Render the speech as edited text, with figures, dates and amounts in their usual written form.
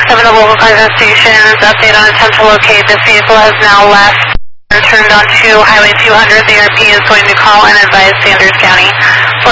7 of local Cargo stations. Update on attempt to locate. This vehicle has now left and turned onto Highway 200. The RP is going to call and advise Sanders County.